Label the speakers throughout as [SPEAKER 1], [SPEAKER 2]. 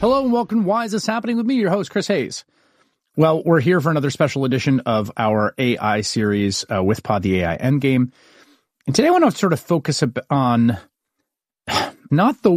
[SPEAKER 1] Hello and welcome to Why Is This Happening with me, your host, Chris Hayes. Well, we're here for another special edition of our AI series with Pod the AI Endgame. And today I want to sort of focus on not the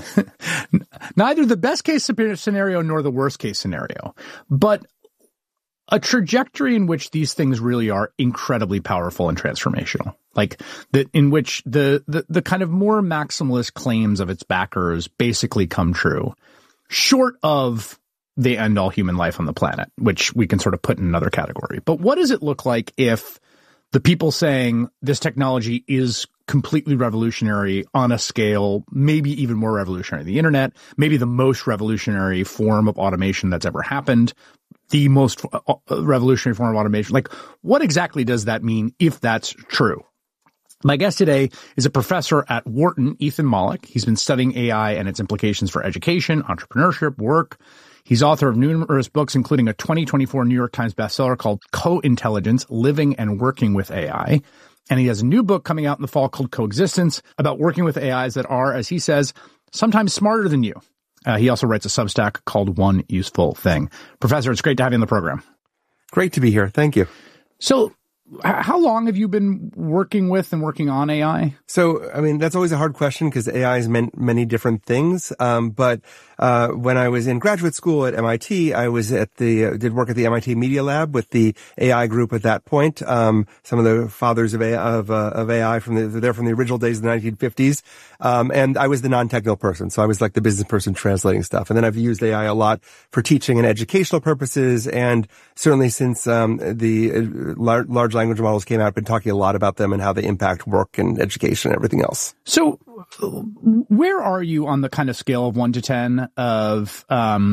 [SPEAKER 1] neither the best case scenario nor the worst case scenario, but a trajectory in which these things really are incredibly powerful and transformational. Like that, in which the kind of more maximalist claims of its backers basically come true, short of they end all human life on the planet, which we can sort of put in another category. But what does it look like if the people saying this technology is completely revolutionary on a scale, maybe even more revolutionary than the internet, maybe the most revolutionary form of automation that's ever happened, the most revolutionary form of automation? Like, what exactly does that mean if that's true? My guest today is a professor at Wharton, Ethan Mollick. He's been studying AI and its implications for education, entrepreneurship, work. He's author of numerous books, including a 2024 New York Times bestseller called Co-Intelligence, Living and Working with AI. And he has a new book coming out in the fall called Coexistence, about working with AIs that are, as he says, sometimes smarter than you. He also writes a Substack called One Useful Thing. Professor, it's great to have you on the program.
[SPEAKER 2] Great to be here. Thank you.
[SPEAKER 1] So how long have you been working with and working on AI?
[SPEAKER 2] So, I mean, that's always a hard question because AI has meant many different things. But when I was in graduate school at MIT, I was did work at the MIT Media Lab with the AI group at that point. Some of the fathers of AI from the original days of the 1950s. And I was the non-technical person. So I was like the business person translating stuff. And then I've used AI a lot for teaching and educational purposes. And certainly since, the large language models came out, I've been talking a lot about them and how they impact work and education and everything else.
[SPEAKER 1] So where are you on the kind of scale of 1 to 10 of,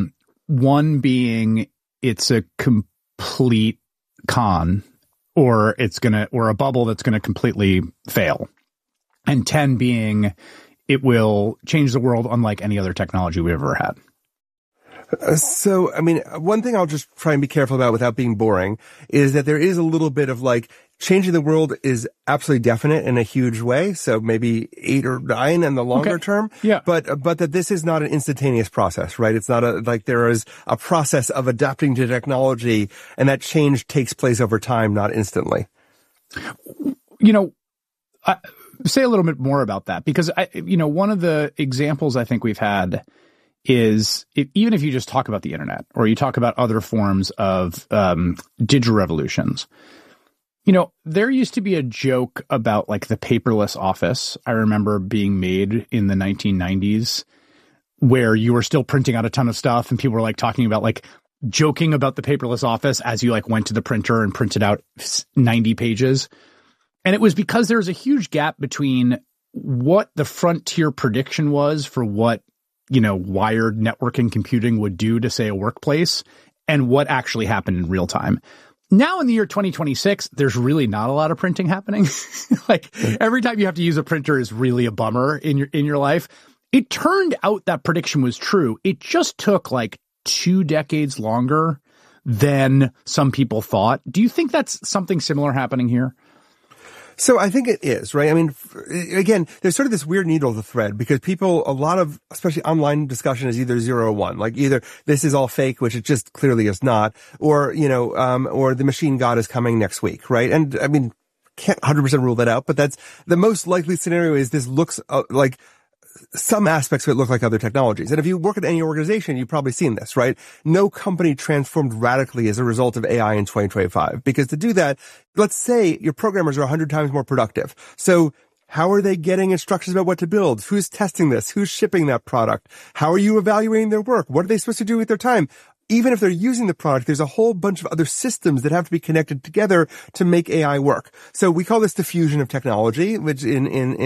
[SPEAKER 1] 1 being it's a complete con or or a bubble that's going to completely fail, and 10 being it will change the world unlike any other technology we've ever had?
[SPEAKER 2] So, I mean, one thing I'll just try and be careful about without being boring is that there is a little bit of like changing the world is absolutely definite in a huge way. So maybe 8 or 9 in the longer term.
[SPEAKER 1] Yeah.
[SPEAKER 2] But that this is not an instantaneous process, right? It's not like there is a process of adapting to technology and that change takes place over time, not instantly.
[SPEAKER 1] You know, say a little bit more about that, because one of the examples I think we've had is even if you just talk about the internet or you talk about other forms of digital revolutions, there used to be a joke about like the paperless office. I remember being made in the 1990s where you were still printing out a ton of stuff and people were like talking about like joking about the paperless office as you like went to the printer and printed out 90 pages. And it was because there was a huge gap between what the frontier prediction was for what wired networking computing would do to, say, a workplace and what actually happened in real time. Now in the year 2026, there's really not a lot of printing happening. Like every time you have to use a printer is really a bummer in your life. It turned out that prediction was true. It just took like 2 decades longer than some people thought. Do you think that's something similar happening here?
[SPEAKER 2] So I think it is, right? I mean, again, there's sort of this weird needle to thread because a lot of, especially online discussion is either 0 or 1. Like either this is all fake, which it just clearly is not, or, or the machine god is coming next week, right? And I mean, can't 100% rule that out, but that's the most likely scenario is this looks like some aspects of it look like other technologies. And if you work at any organization, you've probably seen this, right? No company transformed radically as a result of AI in 2025. Because to do that, let's say your programmers are 100 times more productive. So how are they getting instructions about what to build? Who's testing this? Who's shipping that product? How are you evaluating their work? What are they supposed to do with their time? Even if they're using the product, there's a whole bunch of other systems that have to be connected together to make AI work. So we call this diffusion of technology, which in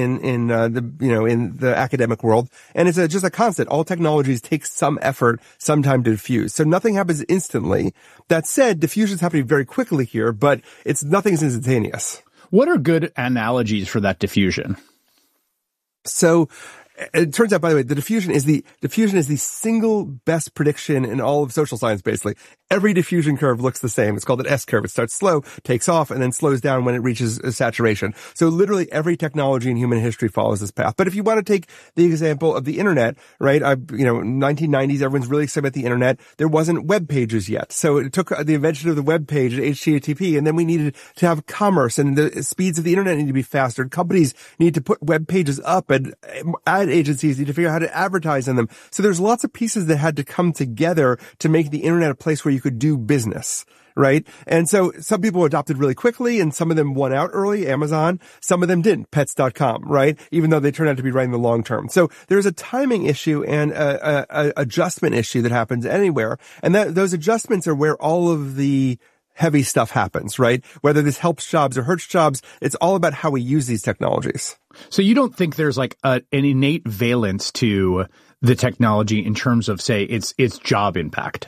[SPEAKER 2] the academic world. And it's just a constant. All technologies take some effort, some time to diffuse. So nothing happens instantly. That said, diffusion is happening very quickly here, but nothing's instantaneous.
[SPEAKER 1] What are good analogies for that diffusion?
[SPEAKER 2] So it turns out, by the way, the diffusion is the single best prediction in all of social science, basically. Every diffusion curve looks the same. It's called an S-curve. It starts slow, takes off, and then slows down when it reaches saturation. So literally every technology in human history follows this path. But if you want to take the example of the internet, right? 1990s, everyone's really excited about the internet. There wasn't web pages yet. So it took the invention of the web page, HTTP, and then we needed to have commerce, and the speeds of the internet need to be faster. Companies need to put web pages up, and ad agencies need to figure out how to advertise on them. So there's lots of pieces that had to come together to make the internet a place where you could do business, right? And so some people adopted really quickly, and some of them won out early, Amazon. Some of them didn't, Pets.com, right? Even though they turned out to be right in the long term. So there's a timing issue and a adjustment issue that happens anywhere. And those adjustments are where all of the heavy stuff happens, right? Whether this helps jobs or hurts jobs, it's all about how we use these technologies.
[SPEAKER 1] So you don't think there's like an innate valence to the technology in terms of, say, its job impact?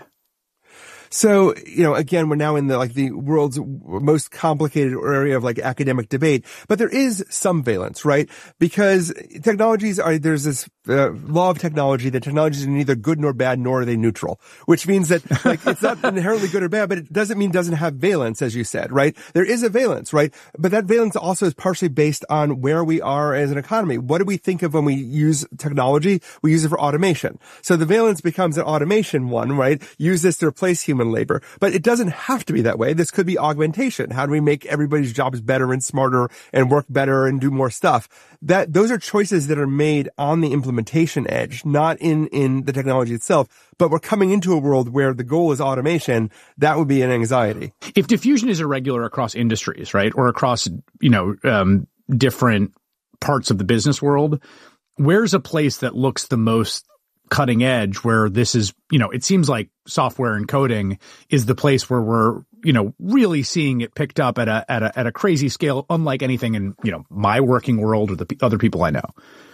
[SPEAKER 2] So, again, we're now in the world's most complicated area of academic debate, but there is some valence, right? Because there's this law of technology that technologies are neither good nor bad, nor are they neutral, which means that it's not inherently good or bad, but it doesn't mean it doesn't have valence, as you said, right? There is a valence, right? But that valence also is partially based on where we are as an economy. What do we think of when we use technology? We use it for automation. So the valence becomes an automation one, right? Use this to replace human labor. But it doesn't have to be that way. This could be augmentation. How do we make everybody's jobs better and smarter and work better and do more stuff? Those are choices that are made on the implementation edge, not in the technology itself. But we're coming into a world where the goal is automation. That would be an anxiety.
[SPEAKER 1] If diffusion is irregular across industries, right, or across, different parts of the business world, where's a place that looks the most cutting edge where this is, it seems like software and coding is the place where we're, really seeing it picked up at a crazy scale, unlike anything in, my working world or the other people I know.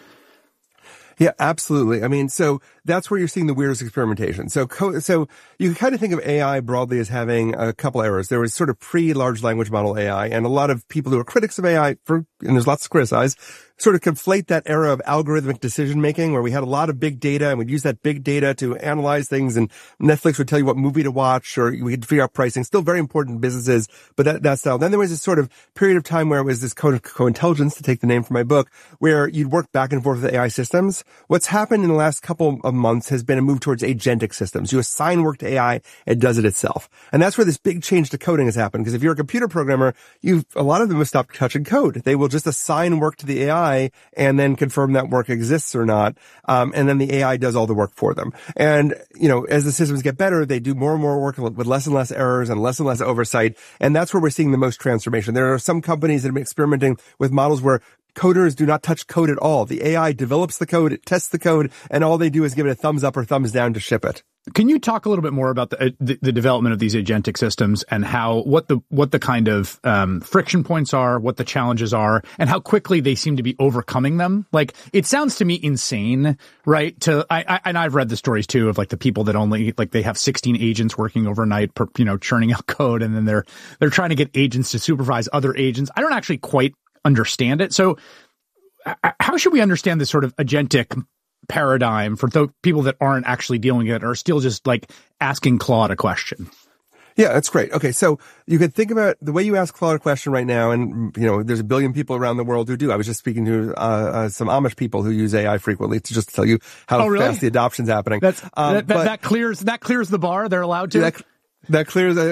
[SPEAKER 2] Yeah, absolutely. I mean, so that's where you're seeing the weirdest experimentation. So you can kind of think of AI broadly as having a couple eras. There was sort of pre-large language model AI, and a lot of people who are critics of AI, and there's lots to criticize, sort of conflate that era of algorithmic decision making where we had a lot of big data and we'd use that big data to analyze things, and Netflix would tell you what movie to watch, or we could figure out pricing. Still very important in businesses, but that style. Then there was this sort of period of time where it was this co-intelligence, to take the name from my book, where you'd work back and forth with AI systems. What's happened in the last couple of months has been a move towards agentic systems. You assign work to AI, it does it itself. And that's where this big change to coding has happened. Because if you're a computer programmer, a lot of them have stopped touching code. They will just assign work to the AI and then confirm that work exists or not. And then the AI does all the work for them. And, as the systems get better, they do more and more work with less and less errors and less oversight. And that's where we're seeing the most transformation. There are some companies that have been experimenting with models where coders do not touch code at all. The AI develops the code, it tests the code, and all they do is give it a thumbs up or thumbs down to ship it.
[SPEAKER 1] Can you talk a little bit more about the development of these agentic systems and what the kind of friction points are, what the challenges are, and how quickly they seem to be overcoming them? Like, it sounds to me insane, right? And I've read the stories too of the people that only they have 16 agents working overnight, churning out code, and then they're trying to get agents to supervise other agents. I don't actually quite understand it. So how should we understand this sort of agentic paradigm for people that aren't actually dealing with it, or still just asking Claude a question?
[SPEAKER 2] Yeah, that's great. Okay, so you could think about the way you ask Claude a question right now, and there's a billion people around the world who do. I was just speaking to some Amish people who use AI frequently to just tell you how fast the adoption's happening.
[SPEAKER 1] That clears the bar. They're allowed to.
[SPEAKER 2] That clears.